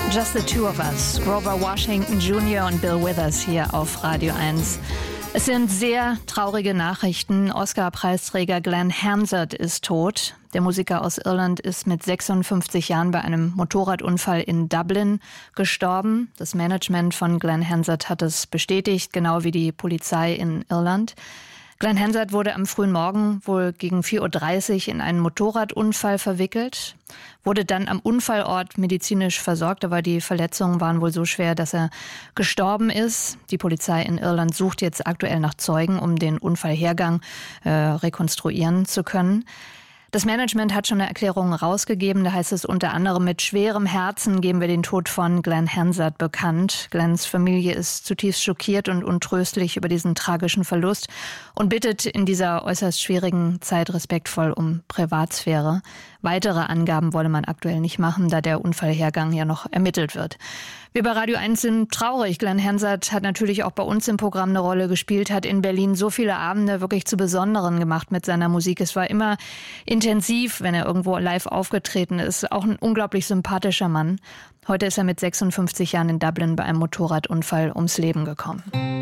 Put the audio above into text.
Just the Two of Us, Grover Washington Jr. und Bill Withers hier auf Radio 1. Es sind sehr traurige Nachrichten. Oscar-Preisträger Glenn Hansard ist tot. Der Musiker aus Irland ist mit 56 Jahren bei einem Motorradunfall in Dublin gestorben. Das Management von Glenn Hansard hat es bestätigt, genau wie die Polizei in Irland. Glenn Hansard wurde am frühen Morgen wohl gegen 4:30 Uhr in einen Motorradunfall verwickelt, wurde dann am Unfallort medizinisch versorgt, aber die Verletzungen waren wohl so schwer, dass er gestorben ist. Die Polizei in Irland sucht jetzt aktuell nach Zeugen, um den Unfallhergang rekonstruieren zu können. Das Management hat schon eine Erklärung rausgegeben. Da heißt es unter anderem: Mit schwerem Herzen geben wir den Tod von Glenn Hansard bekannt. Glenns Familie ist zutiefst schockiert und untröstlich über diesen tragischen Verlust und bittet in dieser äußerst schwierigen Zeit respektvoll um Privatsphäre. Weitere Angaben wolle man aktuell nicht machen, da der Unfallhergang ja noch ermittelt wird. Wir bei Radio 1 sind traurig. Glenn Hansard hat natürlich auch bei uns im Programm eine Rolle gespielt, hat in Berlin so viele Abende wirklich zu besonderen gemacht mit seiner Musik. Es war immer intensiv, wenn er irgendwo live aufgetreten ist. Auch ein unglaublich sympathischer Mann. Heute ist er mit 56 Jahren in Dublin bei einem Motorradunfall ums Leben gekommen.